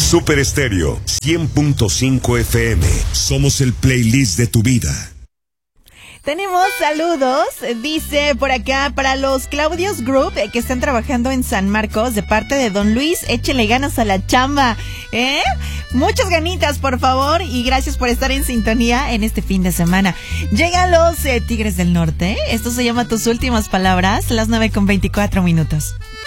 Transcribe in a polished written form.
Super Estéreo 100.5 FM. Somos el playlist de tu vida. Tenemos saludos, dice por acá, para los Claudios Group que están trabajando en San Marcos, de parte de Don Luis, échenle ganas a la chamba, muchas ganitas por favor, y gracias por estar en sintonía en este fin de semana. Llegan los Tigres del Norte, esto se llama Tus Últimas Palabras, las 9:24 minutos.